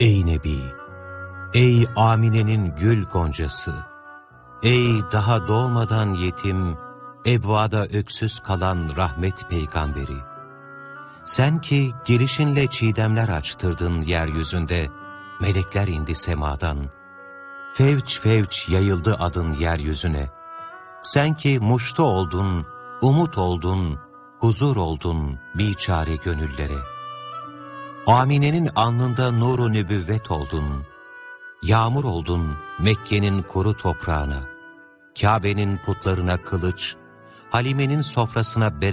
Ey Nebi, ey Amine'nin gül goncası, ey daha doğmadan yetim, ebvada öksüz kalan rahmet peygamberi. Sen ki gelişinle çiğdemler açtırdın yeryüzünde, melekler indi semadan. Fevç fevç yayıldı adın yeryüzüne. Sen ki muştu oldun, umut oldun, huzur oldun biçare gönüllere. Amine'nin alnında nuru nübüvvet oldun. Yağmur oldun Mekke'nin kuru toprağına. Kabe'nin putlarına kılıç, Halime'nin sofrasına bereket